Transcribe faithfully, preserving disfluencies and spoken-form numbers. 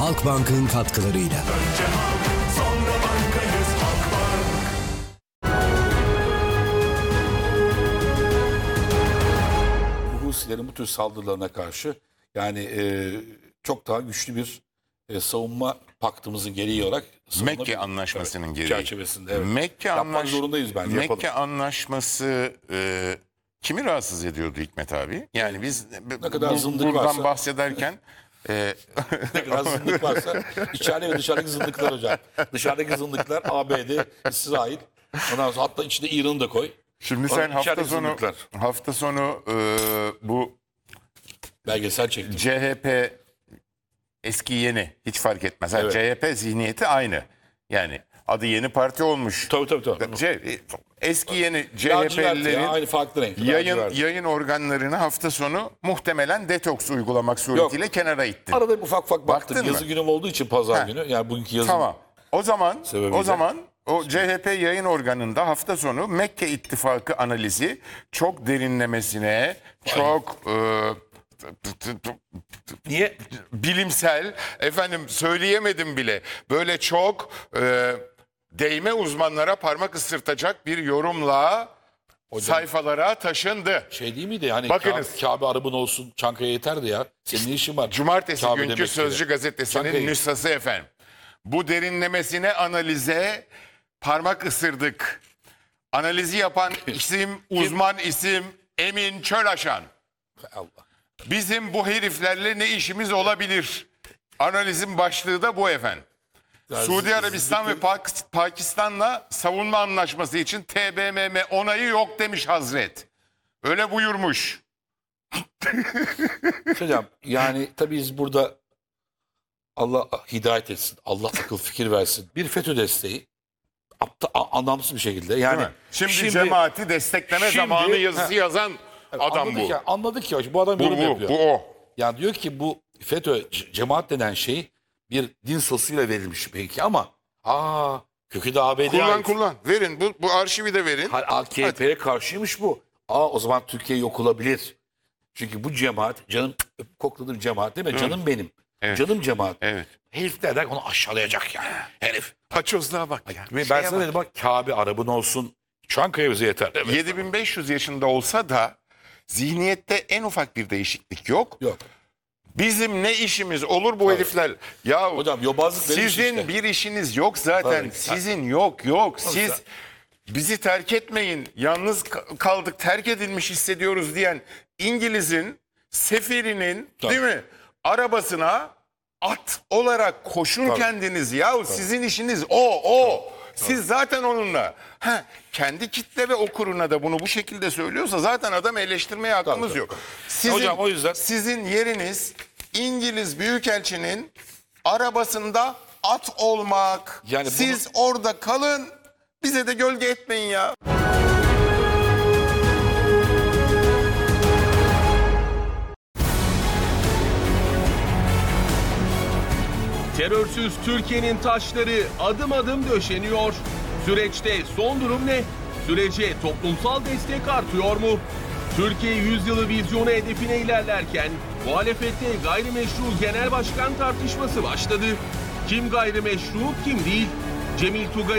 Halkbank'ın katkılarıyla. Önce halk, sonra bankayız Halkbank. Bu Husilerin bu tür saldırılarına karşı yani e, çok daha güçlü bir e, savunma paktımızın gereği olarak Mekke Anlaşması'nın evet, gereği. çerçevesinde. Evet. Mekke, Yapmak anlaş... zorundayız bence. Mekke yapalım. Anlaşması e, kimi rahatsız ediyordu Hikmet abi? Yani biz Ne kadar bu- zındık buradan varsa- bahsederken e, Ne kadar zındık varsa içeride ve dışarıdaki zındıklar hocam. Dışarıdaki zındıklar A B D, İsrail. Ondan sonra hatta içinde İran'ı da koy. şimdi Sonra sen hafta içerideki sonu zındıklar. hafta sonu e, bu Belgesel çektim. C H P eski yeni hiç fark etmez. Ha, Evet. C H P zihniyeti aynı. Yani adı yeni parti olmuş. Tabii tabii tabii. C- eski yeni Lacivert ya, C H P'lilerin aynı farklı renk. yayın Lacivert. yayın organlarını hafta sonu muhtemelen detoks uygulamak suretiyle kenara itti. Arada bir ufak ufak baktım. Baktın Yazı mı? günüm olduğu için pazar Ha. günü. Yani bugünkü yazım. Tamam. O zaman Sebebiyle. o zaman o C H P yayın organında hafta sonu Mekke İttifakı analizi çok derinlemesine, çok e, Niye? bilimsel, efendim söyleyemedim bile. Böyle çok e, değme uzmanlara parmak ısırtacak bir yorumla sayfalara taşındı. Şey değil miydi? Hani Bakınız. Kabe, Kabe arabın olsun Çankaya yeterdi ya. Senin ne işin var? Cumartesi Kabe günkü demek Sözcü ki. gazetesinin Çankaya. nüshası efendim. Bu derinlemesine analize parmak ısırdık. Analizi yapan isim, uzman isim Emin Çölaşan. Allah. Bizim bu heriflerle ne işimiz olabilir? Analizin başlığı da bu efendim. Yani Suudi zı- Arabistan ve zıddıklı- Pak- Pakistan'la savunma anlaşması için T B M M onayı yok demiş Hazret. Öyle buyurmuş. Hocam yani tabii biz burada Allah hidayet etsin. Allah akıl fikir versin. Bir FETÖ desteği apta, a- anlamsız bir şekilde. Yani Değil mi? Şimdi, cemaati destekleme şimdi- zamanı yazısı Ha. yazan adam anladık bu. Ya, anladık ya. Bu adam Bu, yorum bu, yapıyor. bu o. Yani diyor ki bu FETÖ c- cemaat denen şey bir din sosuyla verilmiş belki ama aa kökü de A B D'ye Kullan ait. kullan. Verin. Bu, bu arşivi de verin. A K P'ye karşıymış bu. Aa o zaman Türkiye yok olabilir. Çünkü bu cemaat canım kokladım cemaat değil mi? Canım benim. Evet. Canım cemaat. Evet. Herif derler onu aşağılayacak yani. Herif. Paçozluğa bak ya. Ve Şeye ben sana bak. dedim bak Kabe arabın olsun. Çankaya bize yeter. Evet. yedi bin beş yüz yaşında olsa da zihniyette en ufak bir değişiklik yok. Yok. Bizim ne işimiz olur bu herifler? Ya Hocam yobazlık benim sizin işte. bir işiniz yok zaten. Tabii. Sizin yok yok. Siz sen- bizi terk etmeyin. Yalnız ka- kaldık, terk edilmiş hissediyoruz diyen İngiliz'in sefirinin Tabii. değil mi? Arabasına at olarak koşun Tabii. kendiniz. Ya sizin işiniz o o. Siz zaten onunla. Ha, kendi kitle ve okuruna da bunu bu şekilde söylüyorsa zaten adam eleştirmeye hakkımız Tabii, yok. tabii. Sizin, Hocam, o yüzden- sizin yeriniz İngiliz Büyükelçinin arabasında at olmak. Yani bunu- Siz orada kalın, bize de gölge etmeyin ya. Terörsüz Türkiye'nin taşları adım adım döşeniyor. Süreçte son durum ne? Sürece toplumsal destek artıyor mu? Türkiye yüzyılı vizyonu hedefine ilerlerken muhalefette gayrimeşru genel başkan tartışması başladı. Kim gayrimeşru, kim değil? Cemil Tugay